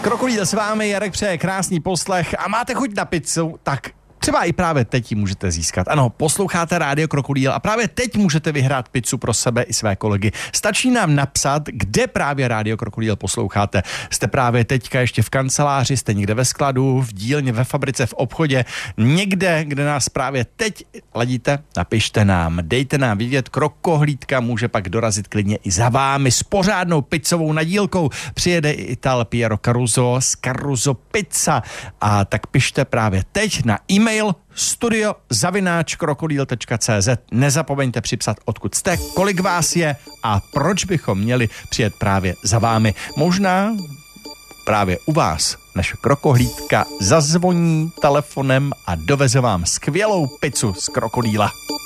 Krokodýl s vámi, Jarek přeje krásný poslech a máte chuť na pizzu, tak třeba i právě teď ji můžete získat. Ano, posloucháte Rádio Krokodýl a právě teď můžete vyhrát pizzu pro sebe i své kolegy. Stačí nám napsat, kde právě Rádio Krokodýl posloucháte. Jste právě teďka ještě v kanceláři, jste někde ve skladu, v dílně, ve fabrice, v obchodě, někde, kde nás právě teď ladíte, napište nám, dejte nám vědět, Krokohlídka může pak dorazit klidně i za vámi s pořádnou pizzovou nadílkou. Přijede i Ital Piero Caruso z Caruso Pizza a tak pište právě teď na e-mail studio@krokodýl.cz. Nezapomeňte připsat, odkud jste, kolik vás je a proč bychom měli přijet právě za vámi. Možná právě u vás naše Krokohlídka zazvoní telefonem a doveze vám skvělou pizzu z Krokodýla.